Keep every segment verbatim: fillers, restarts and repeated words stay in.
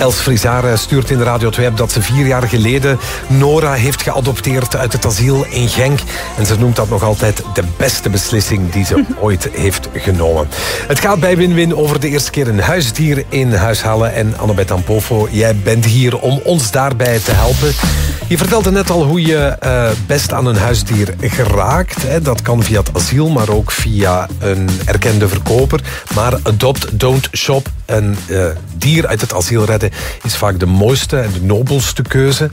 Els Frizare stuurt in de Radio twee-app dat ze vier jaar geleden Nora heeft geadopteerd uit het asiel in Genk. En ze noemt dat nog altijd de beste beslissing die ze ooit heeft genomen. Het gaat bij Win-Win over de eerste keer een huisdier in huis halen. En Annabeth Ampofo, jij bent hier om ons daarbij te helpen. Je vertelde net al hoe je uh, best aan een huisdier geraakt. Hè. Dat kan via het asiel, maar ook via een erkende verkoper. Maar adopt, don't shop. Een uh, dier uit het asiel redden is vaak de mooiste en de nobelste keuze.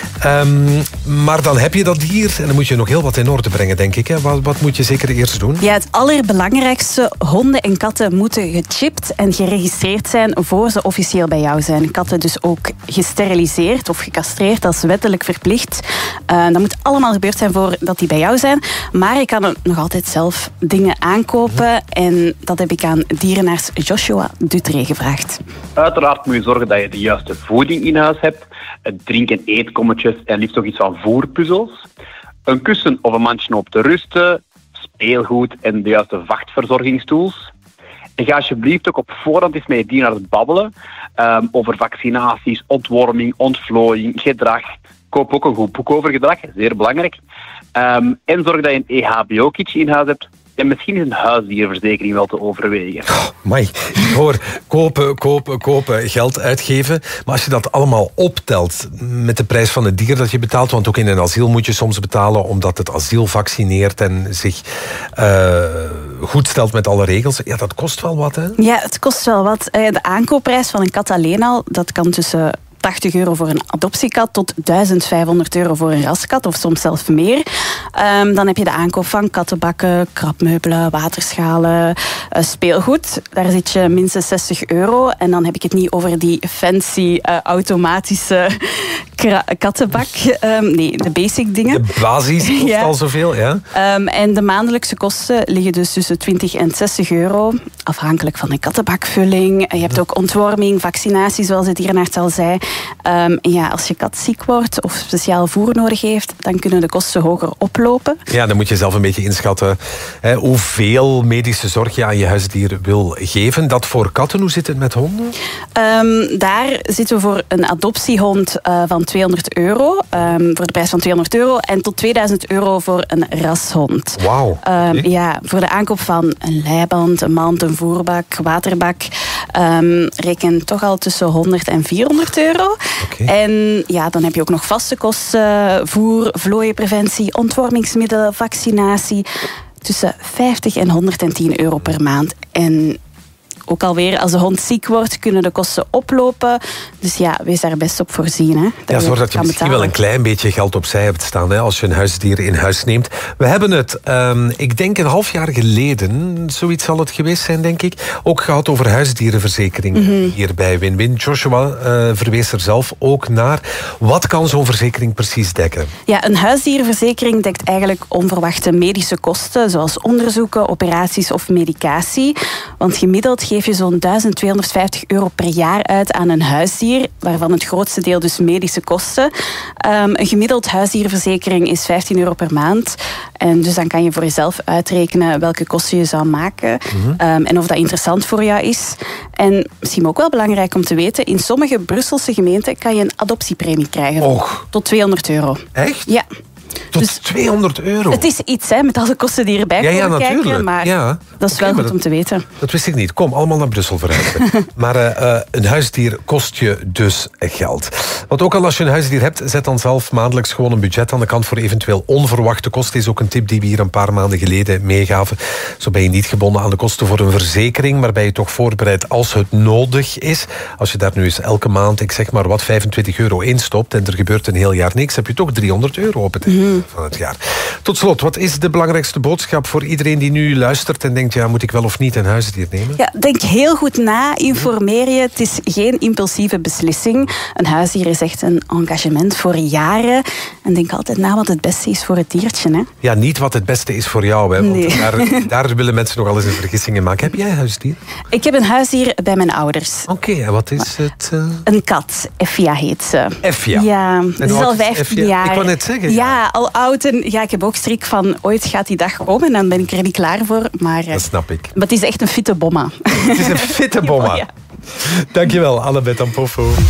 Um, maar dan heb je dat dier en dan moet je nog heel wat in orde brengen, denk ik. Hè. Wat, wat moet je zeker eerst doen? Ja, het allerbelangrijkste, honden en katten moeten gechipt en geregistreerd zijn voor ze officieel bij jou zijn. Katten dus ook gesteriliseerd of gecastreerd, dat is wettelijk verplicht. Uh, dat moet allemaal gebeurd zijn voordat die bij jou zijn. Maar je kan nog altijd zelf dingen aankopen en dat heb ik aan dierenarts Joshua Dutré gevraagd. Uiteraard moet je zorgen dat je de juiste voeding in huis hebt. Drink- en eetkommetjes en liefst ook iets van voerpuzzels. Een kussen of een mandje op te rusten. Speelgoed en de juiste vachtverzorgingstools. En ga alsjeblieft ook op voorhand eens met je dierenarts babbelen um, over vaccinaties, ontworming, ontvlooiing, gedrag. Koop ook een goed boek over gedrag, zeer belangrijk. Um, en zorg dat je een E H B O-kitje in huis hebt. En misschien is een huisdierverzekering wel te overwegen. Oh, amai, ik hoor kopen, kopen, kopen, geld uitgeven. Maar als je dat allemaal optelt met de prijs van het dier dat je betaalt, want ook in een asiel moet je soms betalen omdat het asiel vaccineert en zich uh, goed stelt met alle regels. Ja, dat kost wel wat, hè? Ja, het kost wel wat. De aankoopprijs van een kat alleen al, dat kan tussen tachtig euro voor een adoptiekat tot duizend vijfhonderd euro voor een raskat, of soms zelfs meer. Um, dan heb je de aankoop van kattenbakken, krabmeubelen, waterschalen, uh, speelgoed. Daar zit je minstens zestig euro. En dan heb ik het niet over die fancy uh, automatische kra- kattenbak. Um, nee, de basic dingen. De basis kost ja. al zoveel, ja. Um, en de maandelijkse kosten liggen dus tussen twintig en zestig euro. Afhankelijk van de kattenbakvulling. Je hebt ook ontworming, vaccinatie, zoals het dierenarts al zei. Um, ja, als je kat ziek wordt of speciaal voer nodig heeft, dan kunnen de kosten hoger oplopen. Ja, dan moet je zelf een beetje inschatten hè, hoeveel medische zorg je aan je huisdier wil geven. Dat voor katten, hoe zit het met honden? Um, daar zitten we voor een adoptiehond uh, van tweehonderd euro. Um, voor de prijs van tweehonderd euro. En tot tweeduizend euro voor een rashond. Wauw. Um, okay. Ja, voor de aankoop van een leiband, een mand, een voerbak, waterbak. Um, reken toch al tussen honderd en vierhonderd euro. Okay. En ja, dan heb je ook nog vaste kosten, voer, vlooienpreventie, ontwormingsmiddelen, vaccinatie. Tussen vijftig en honderdtien euro per maand. En ook alweer, als de hond ziek wordt, kunnen de kosten oplopen. Dus ja, wees daar best op voorzien. Hè, dat ja, zorg dat je misschien betalen. wel een klein beetje geld opzij hebt staan hè, als je een huisdier in huis neemt. We hebben het, um, ik denk een half jaar geleden, zoiets zal het geweest zijn, denk ik, ook gehad over huisdierenverzekering mm-hmm. hier bij Win-Win. Joshua uh, verwees er zelf ook naar. Wat kan zo'n verzekering precies dekken? Ja, een huisdierenverzekering dekt eigenlijk onverwachte medische kosten, zoals onderzoeken, operaties of medicatie. Want gemiddeld geef je zo'n duizend tweehonderdvijftig euro per jaar uit aan een huisdier, waarvan het grootste deel dus medische kosten. Um, een gemiddeld huisdierenverzekering is vijftien euro per maand. En dus dan kan je voor jezelf uitrekenen welke kosten je zou maken mm-hmm. um, en of dat interessant voor jou is. En misschien ook wel belangrijk om te weten, in sommige Brusselse gemeenten kan je een adoptiepremie krijgen. Och. Tot tweehonderd euro. Echt? Ja. Tot dus tweehonderd euro? Het is iets, hè, met alle kosten die erbij komen ja, ja, kijken. Natuurlijk. Maar ja. dat is okay, wel goed dat, om te weten. Dat wist ik niet. Kom, allemaal naar Brussel verhuizen. Maar uh, een huisdier kost je dus geld. Want ook al als je een huisdier hebt, zet dan zelf maandelijks gewoon een budget aan de kant voor eventueel onverwachte kosten. Is ook een tip die we hier een paar maanden geleden meegaven. Zo ben je niet gebonden aan de kosten voor een verzekering, maar ben je toch voorbereid als het nodig is. Als je daar nu eens elke maand, ik zeg maar wat, vijfentwintig euro instopt en er gebeurt een heel jaar niks, heb je toch driehonderd euro op het einde mm. van het jaar. Tot slot, wat is de belangrijkste boodschap voor iedereen die nu luistert en denkt, ja, moet ik wel of niet een huisdier nemen? Ja, denk heel goed na, informeer je. Het is geen impulsieve beslissing. Een huisdier is echt een engagement voor jaren. En denk altijd na wat het beste is voor het diertje. Hè? Ja, niet wat het beste is voor jou. Hè, want nee. daar, daar willen mensen nogal eens een vergissing in maken. Heb jij een huisdier? Ik heb een huisdier bij mijn ouders. Oké, okay, en wat is het? Uh... Een kat. Effia heet ze. Effia? Ja, het is al vijftien jaar. Ik wou net zeggen. Ja, ja, al oud. En ja, ik heb ook schrik van, ooit gaat die dag komen en dan ben ik er niet klaar voor. Maar, dat snap ik. Maar het is echt een fitte bomma. Het is een fitte bomma. Ja. Dankjewel, Annabeth Ampofo.